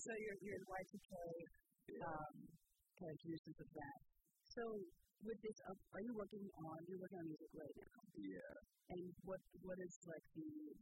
So you're in Y2K, kind of juices of that. So with this, are you working on music right now? Yeah. And what is like the